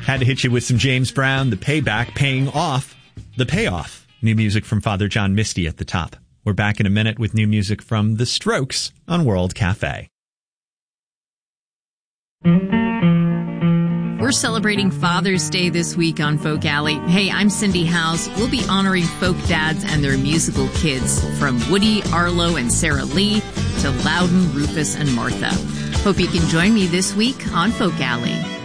Had to hit you with some James Brown, The Payback, Paying Off, The Payoff. New music from Father John Misty at the top. We're back in a minute with new music from The Strokes on World Cafe. We're celebrating Father's Day this week on Folk Alley. Hey, I'm Cindy House. We'll be honoring folk dads and their musical kids, from Woody, Arlo, and Sarah Lee to Loudon, Rufus, and Martha. Hope you can join me this week on Folk Alley.